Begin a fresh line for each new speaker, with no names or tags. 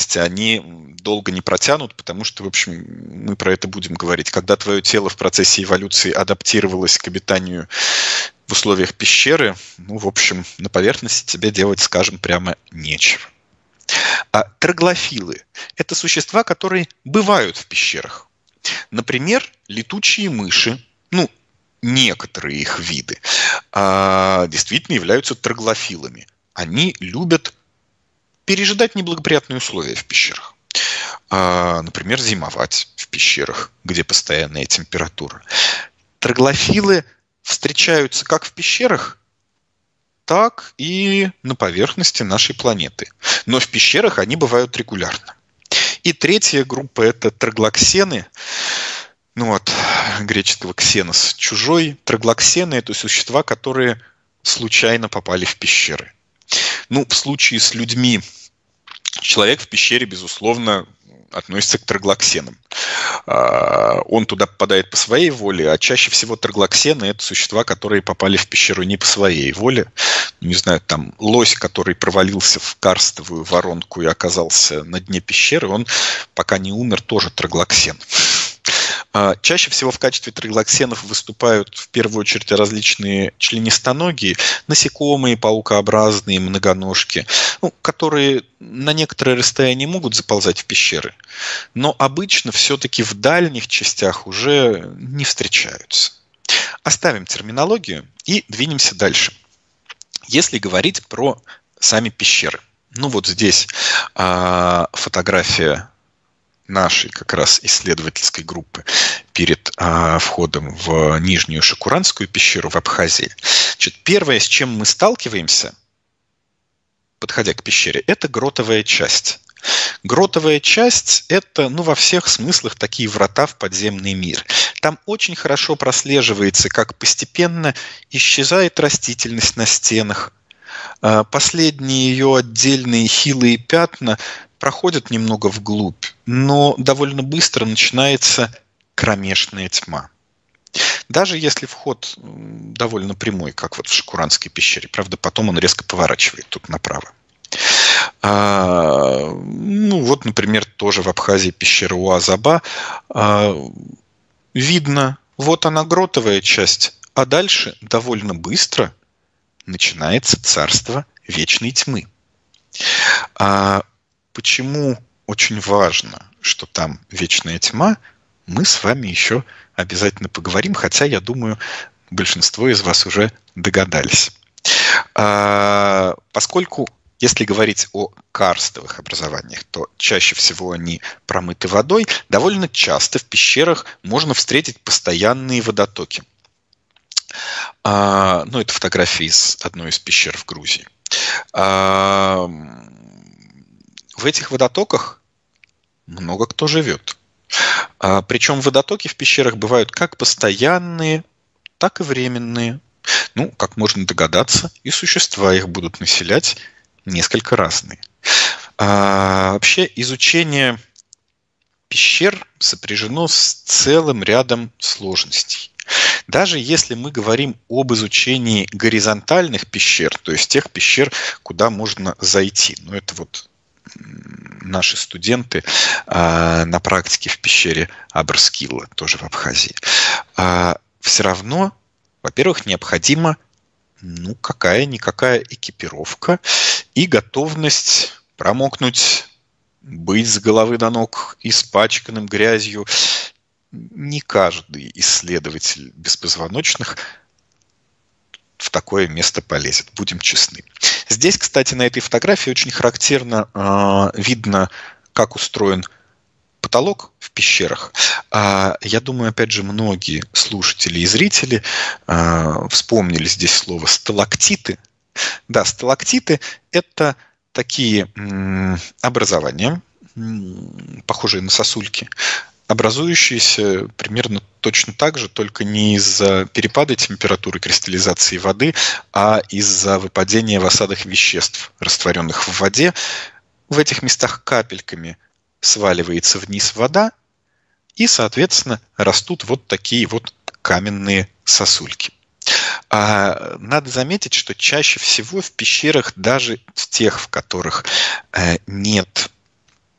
они долго не протянут, потому что, в общем, мы про это будем говорить. Когда твое тело в процессе эволюции адаптировалось к обитанию в условиях пещеры, в общем, на поверхности тебе делать, скажем, прямо нечего. А троглофилы – это существа, которые бывают в пещерах. Например, летучие мыши, некоторые их виды, действительно являются троглофилами. Они любят пережидать неблагоприятные условия в пещерах. Например, зимовать в пещерах, где постоянная температура. Троглофилы встречаются как в пещерах, так и на поверхности нашей планеты. Но в пещерах они бывают регулярно. И третья группа – это троглоксены. От греческого ксенос – чужой. Троглоксены – это существа, которые случайно попали в пещеры. В случае с людьми человек в пещере, безусловно, относится к троглоксенам. Он туда попадает по своей воле, а чаще всего троглоксены – это существа, которые попали в пещеру не по своей воле. Лось, который провалился в карстовую воронку и оказался на дне пещеры, он пока не умер, тоже троглоксен. Чаще всего в качестве троглоксенов выступают в первую очередь различные членистоногие, насекомые, паукообразные, многоножки, которые на некоторое расстояние могут заползать в пещеры, но обычно все-таки в дальних частях уже не встречаются. Оставим терминологию и двинемся дальше. Если говорить про сами пещеры, здесь фотография нашей как раз исследовательской группы перед входом в Нижнюю Шакуранскую пещеру в Абхазии. Первое, с чем мы сталкиваемся, подходя к пещере, это гротовая часть. Гротовая часть – это, во всех смыслах такие врата в подземный мир. Там очень хорошо прослеживается, как постепенно исчезает растительность на стенах. Последние ее отдельные хилые пятна проходят немного вглубь, но довольно быстро начинается кромешная тьма. Даже если вход довольно прямой, как в Шакуранской пещере, правда, потом он резко поворачивает тут направо. Например, тоже в Абхазии пещера Уаз-Аба. Видно, вот она гротовая часть, а дальше довольно быстро начинается царство вечной тьмы. Почему очень важно, что там вечная тьма, мы с вами еще обязательно поговорим, хотя, я думаю, большинство из вас уже догадались. Поскольку, если говорить о карстовых образованиях, то чаще всего они промыты водой, довольно часто в пещерах можно встретить постоянные водотоки. Это фотография из одной из пещер в Грузии. В этих водотоках много кто живет. Причем водотоки в пещерах бывают как постоянные, так и временные. Как можно догадаться, и существа их будут населять несколько разные. Вообще изучение пещер сопряжено с целым рядом сложностей. Даже если мы говорим об изучении горизонтальных пещер, то есть тех пещер, куда можно зайти. Это наши студенты на практике в пещере Абрскилла, тоже в Абхазии. Все равно, во-первых, необходима какая-никакая экипировка и готовность промокнуть, быть с головы до ног испачканным грязью. Не каждый исследователь беспозвоночных в такое место полезет, будем честны. Здесь, кстати, на этой фотографии очень характерно видно, как устроен потолок в пещерах. Я думаю, опять же, многие слушатели и зрители вспомнили здесь слово сталактиты. Да, сталактиты – это такие образования, похожие на сосульки, образующиеся примерно точно так же, только не из-за перепада температуры кристаллизации воды, а из-за выпадения в осадок веществ, растворенных в воде. В этих местах капельками сваливается вниз вода, и, соответственно, растут вот такие вот каменные сосульки. Надо заметить, что чаще всего в пещерах, даже в тех, в которых нет